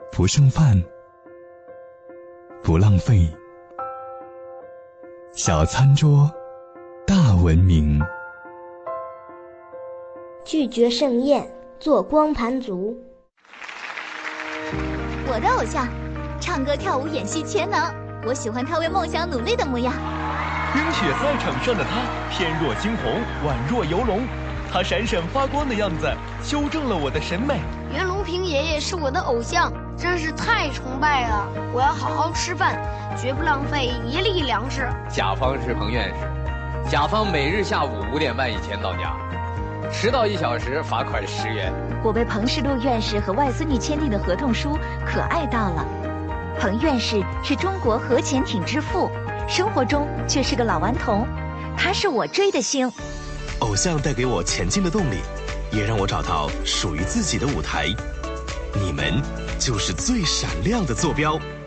不剩饭，不浪费，小餐桌，大文明。 拒绝盛宴，做光盘族。 我的偶像，唱歌跳舞演戏全能，我喜欢他为梦想努力的模样。 冰雪赛场上的他，翩若惊鸿，宛若游龙，他闪闪发光的样子，修正了我的审美。 袁隆平爷爷是我的偶像，真是太崇拜了！我要好好吃饭，绝不浪费一粒粮食。 甲方是彭院士，甲方每日下午5点半以前到家，迟到1小时罚款10元。 我被彭世禄院士和外孙女签订的合同书可爱到了。彭院士是中国核潜艇之父，生活中却是个老顽童，他是我追的星。 偶像带给我前进的动力，也让我找到属于自己的舞台。你们就是最闪亮的坐标。